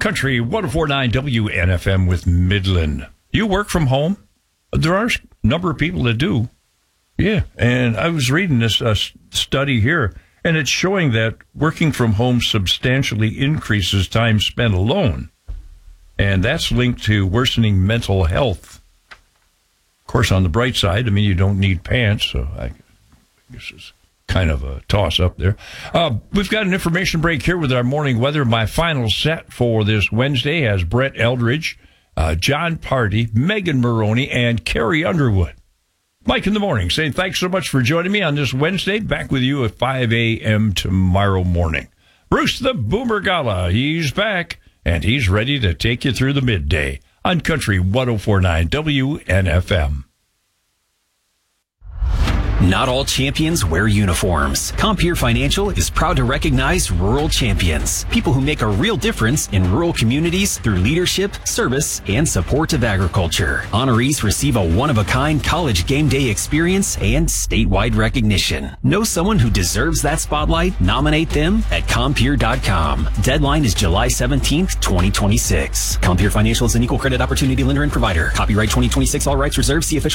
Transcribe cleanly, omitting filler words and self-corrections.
Country 104.9 WNFM with Midland. You work from home? There are a number of people that do. Yeah, and I was reading this study here, and it's showing that working from home substantially increases time spent alone. And that's linked to worsening mental health. Of course, on the bright side, I mean, you don't need pants, so I guess it's kind of a toss-up there. We've got an information break here with our morning weather. My final set for this Wednesday has Brett Eldridge, John Party, Megan Maroney, and Carrie Underwood. Mike in the morning saying thanks so much for joining me on this Wednesday. Back with you at 5 a.m. tomorrow morning. Bruce the Boomer Gala, he's back, and he's ready to take you through the midday on Country 104.9 WNFM. Not all champions wear uniforms. Compeer Financial is proud to recognize rural champions, people who make a real difference in rural communities through leadership, service, and support of agriculture. Honorees receive a one-of-a-kind college game day experience and statewide recognition. Know someone who deserves that spotlight? Nominate them at Compeer.com. Deadline is July 17th, 2026. Compeer Financial is an equal credit opportunity lender and provider. Copyright 2026, all rights reserved. See official